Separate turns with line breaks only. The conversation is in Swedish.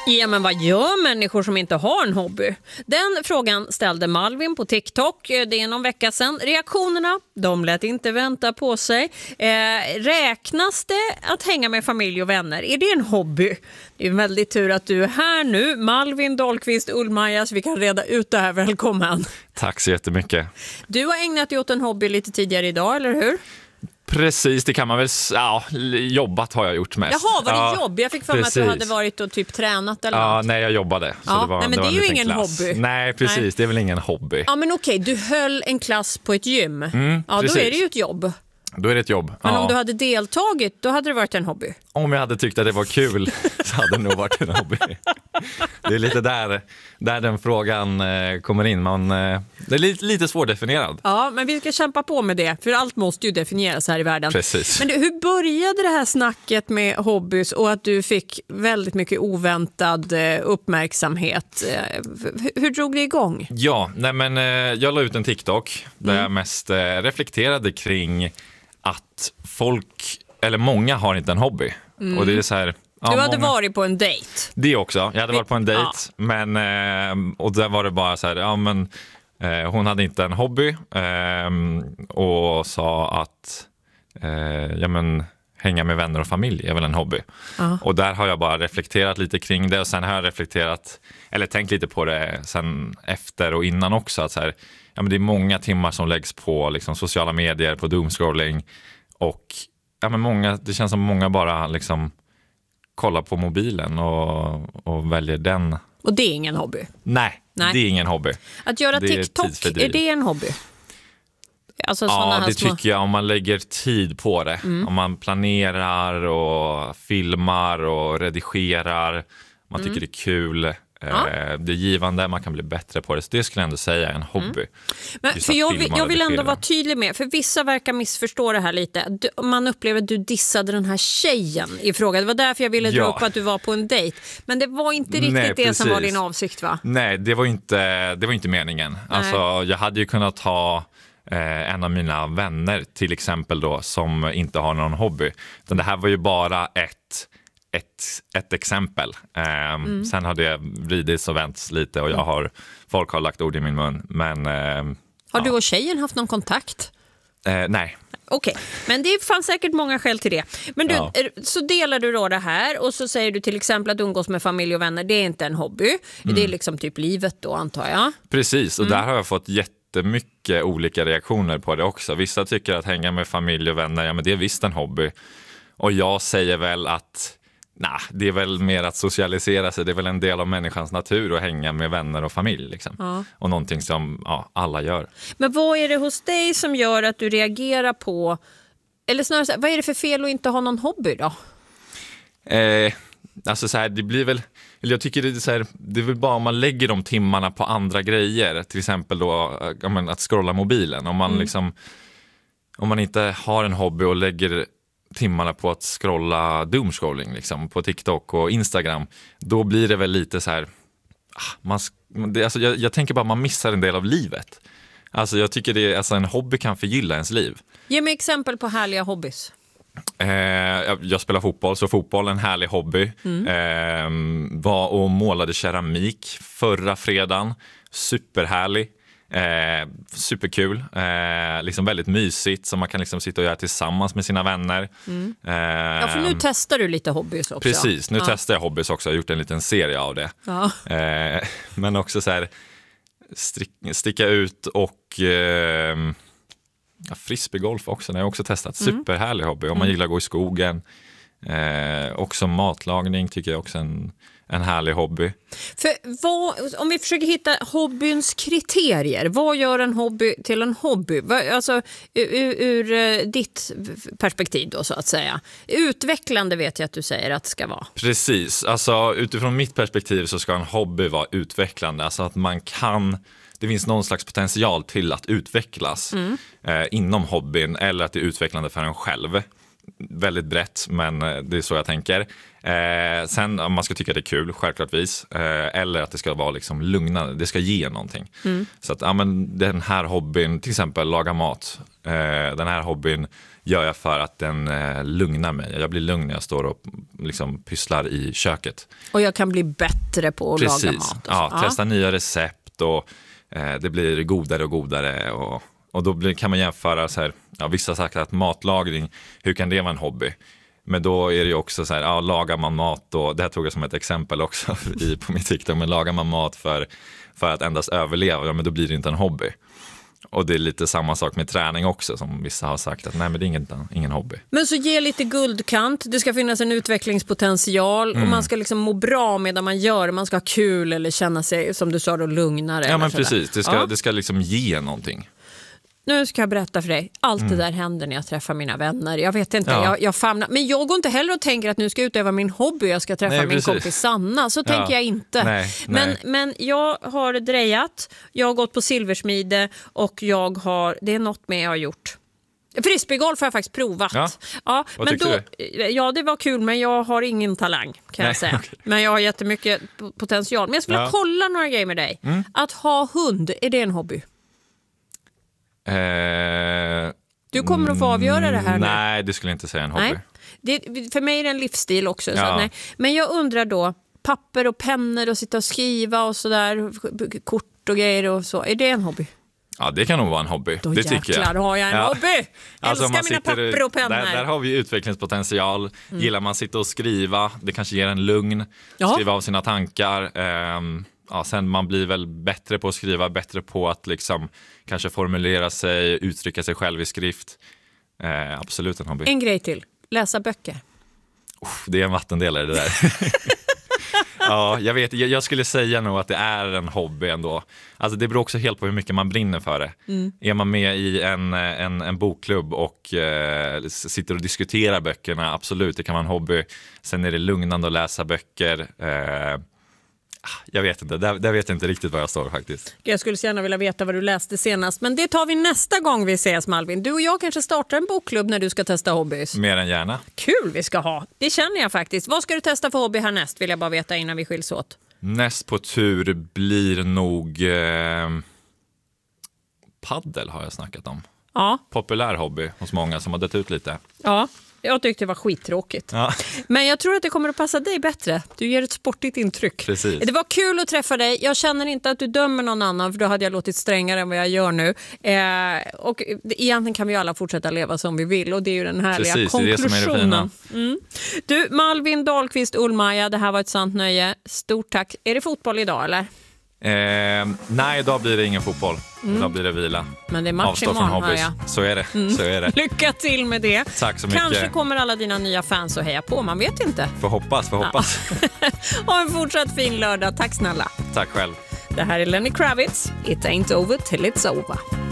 Ja, men vad gör människor som inte har en hobby? Den frågan ställde Malvin på TikTok. Det är någon vecka sedan. Reaktionerna, de lät inte vänta på sig. Räknas det att hänga med familj och vänner? Är det en hobby? Det är väldigt tur att du är här nu. Malvin Dahlqvist Ullmaja, så vi kan reda ut det här. Välkommen.
Tack så jättemycket.
Du har ägnat dig åt en hobby lite tidigare idag, eller hur?
Precis, det kan man väl... Ja, jobbat har jag gjort mest.
Jaha, var det jobb? Jag fick för mig att du hade varit och typ tränat eller något.
Nej, jag jobbade. Så
men det är ju ingen hobby.
Nej, precis. Nej. Det är väl ingen hobby.
Ja, men okej, du höll en klass på ett gym. Då är det ju ett jobb.
Då är det ett jobb.
Men om du hade deltagit, då hade det varit en hobby.
Om jag hade tyckt att det var kul så hade det nog varit en hobby. Det är lite där den frågan kommer in. Det är lite svårdefinierad.
Ja, men vi ska kämpa på med det. För allt måste ju definieras här i världen.
Precis.
Men hur började det här snacket med hobbys och att du fick väldigt mycket oväntad uppmärksamhet? Hur drog det igång?
Ja, jag la ut en TikTok där jag mest reflekterade kring att många har inte en hobby. Och det är så här...
Ja, du hade varit på en dejt.
Det också. Jag hade varit på en dejt. Men, och där var det bara så här, hon hade inte en hobby och sa att hänga med vänner och familj är väl en hobby. Och där har jag bara reflekterat lite kring det, och sen har jag tänkt lite på det sen efter och innan också, att så här, det är många timmar som läggs på liksom, sociala medier, på doomscrolling, och det känns som många bara liksom kollar på mobilen och väljer den.
Och det är ingen hobby?
Nej. Det är ingen hobby.
Att göra TikTok, är det en hobby? Alltså
det tycker jag, om man lägger tid på det. Om man planerar och filmar och redigerar. Man tycker det är kul. Det är givande, man kan bli bättre på det. Så det skulle jag ändå säga är en hobby.
Men för jag vill ändå vara tydlig med, för vissa verkar missförstå det här lite. Man upplever att du dissade den här tjejen i fråga. Det var därför jag ville dra upp att du var på en dejt. Men det var inte riktigt det som var din avsikt, va? Nej,
det var inte meningen. Alltså, jag hade ju kunnat ha en av mina vänner till exempel då, som inte har någon hobby. Men det här var ju bara ett exempel. Sen har det vridits och vänts lite, och folk har lagt ord i min mun. Men,
har du och tjejen haft någon kontakt?
Nej.
Okej, men det fanns säkert många skäl till det. Men du, så delar du då det här, och så säger du till exempel att umgås med familj och vänner, det är inte en hobby. Det är liksom typ livet då, antar jag. Precis,
och där har jag fått jättemycket olika reaktioner på det också. Vissa tycker att hänga med familj och vänner, men det är visst en hobby. Och jag säger väl att det är väl mer att socialisera sig. Det är väl en del av människans natur att hänga med vänner och familj. Liksom. Och någonting som alla gör. Men
vad är det hos dig som gör att du reagerar på... Eller snarare, vad är det för fel att inte ha någon hobby då?
Alltså så här, det blir väl... Eller jag tycker det är väl bara om man lägger de timmarna på andra grejer. Till exempel då att scrolla mobilen. Om man inte har en hobby och lägger timmarna på att scrolla doomscrolling liksom, på TikTok och Instagram, då blir det väl lite så här... Jag tänker bara att man missar en del av livet. Alltså jag tycker en hobby kan förgylla ens liv.
Ge mig exempel på härliga hobbys.
Jag spelar fotboll, så fotboll är en härlig hobby. Var och målade keramik förra fredagen. Superhärlig. Superkul, liksom väldigt mysigt, som man kan liksom sitta och göra tillsammans med sina vänner.
För nu testar du lite hobbys också.
Precis, nu testar jag hobbys också. Jag har gjort en liten serie av det. Men också så här, sticka ut och frisbeegolf också, det har jag också testat. Superhärlig hobby, om man gillar att gå i skogen. Också matlagning tycker jag också en härlig hobby.
För om vi försöker hitta hobbyns kriterier, vad gör en hobby till en hobby? Alltså ur ditt perspektiv då, så att säga. Utvecklande vet jag att du säger att det ska vara.
Precis, alltså utifrån mitt perspektiv så ska en hobby vara utvecklande. Alltså att det finns någon slags potential till att utvecklas inom hobbyn, eller att det är utvecklande för en själv. Väldigt brett, men det är så jag tänker. Sen om man ska tycka det är kul, självklartvis. Eller att det ska vara liksom lugnande, det ska ge någonting. Så att den här hobbyn, till exempel laga mat. Den här hobbyn gör jag för att den lugnar mig. Jag blir lugn när jag står och liksom pysslar i köket.
Och jag kan bli bättre på att laga mat.
Ja, testa nya recept och det blir godare och godare. Och då kan man jämföra så här, vissa har sagt att matlagring, hur kan det vara en hobby? Men då är det ju också så här, lagar man mat och det här tog jag som ett exempel också på min TikTok, men lagar man mat för att endast överleva, men då blir det inte en hobby. Och det är lite samma sak med träning också, som vissa har sagt att nej, men det är ingen hobby.
Men så ge lite guldkant, det ska finnas en utvecklingspotential och man ska liksom må bra medan man gör, man ska ha kul eller känna sig, som du sa då, lugnare.
Ja, men precis, det ska liksom ge någonting.
Nu ska jag berätta för dig. Allt det där händer när jag träffar mina vänner. Jag vet inte, jag famnar. Men jag går inte heller och tänker att nu ska jag utöva min hobby. Jag ska träffa min kompis Sanna. Så tänker jag inte.
Nej.
Men jag har drejat. Jag har gått på silversmide. Och det är något mer jag har gjort. Frisbeegolf har jag faktiskt provat.
Ja, vad
men
tyckte du?
Ja, det var kul, men jag har ingen talang kan jag säga. Okay. Men jag har jättemycket potential. Men jag skulle kolla några grejer med dig. Att ha hund, är det en hobby? Du kommer att få avgöra det här nu.
Nej, det skulle jag inte säga en hobby.
För mig är det en livsstil också. Så nej. Men jag undrar då, papper och pennor och sitta och skriva och sådär, kort och grejer och så. Är det en hobby?
Ja, det kan nog vara en hobby.
Då
det tycker jag.
Har jag en hobby. Älskar mina papper och pennor.
Där har vi utvecklingspotential. Gillar man sitta och skriva, det kanske ger en lugn. Skriva av sina tankar. Sen man blir väl bättre på att skriva, bättre på att liksom kanske formulera sig, uttrycka sig själv i skrift. Absolut en hobby.
En grej till, läsa böcker.
Det är en vattendelare det där. Ja, jag vet. Jag skulle säga nog att det är en hobby ändå. Alltså det beror också helt på hur mycket man brinner för det. Är man med i en bokklubb och sitter och diskuterar böckerna, absolut, det kan vara en hobby. Sen är det lugnande att läsa böcker. Jag vet inte, där vet jag inte riktigt var jag står faktiskt.
Jag skulle gärna vilja veta vad du läste senast, men det tar vi nästa gång vi ses, Malvin. Du och jag kanske startar en bokklubb när du ska testa hobbys.
Mer än gärna.
Kul vi ska ha, det känner jag faktiskt. Vad ska du testa för hobby härnäst, vill jag bara veta innan vi skiljs åt.
Näst på tur blir nog paddel har jag snackat om.
Ja.
Populär hobby hos många som har dött ut lite.
Ja. Jag tyckte det var skittråkigt. Ja. Men jag tror att det kommer att passa dig bättre. Du ger ett sportigt intryck.
Precis.
Det var kul att träffa dig. Jag känner inte att du dömer någon annan, för då hade jag låtit strängare än vad jag gör nu. Och egentligen kan vi alla fortsätta leva som vi vill, och det är ju den härliga konklusionen. Det är det som är det fina. Du, Malvin Dahlqvist Ullmaja, det här var ett sant nöje. Stort tack. Är det fotboll idag eller?
Nej, idag blir det ingen fotboll. Idag blir det vila.
Men det är match imorgon, hör jag.
Så är det.
Lycka till med det.
Tack så mycket.
Kanske kommer alla dina nya fans att heja på, man vet inte.
Får hoppas.
Ha en fortsatt fin lördag. Tack snälla.
Tack själv.
Det här är Lenny Kravitz. It ain't over till it's over.